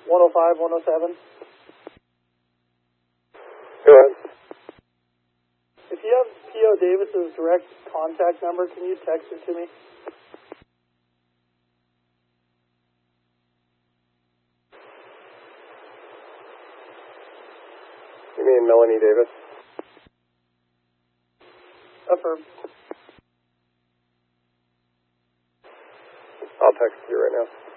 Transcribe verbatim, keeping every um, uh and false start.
one oh five, one oh seven. Go ahead. If you have P O Davis's direct contact number, can you text it to me? You mean Melanie Davis? Affirm. I'll text you right now.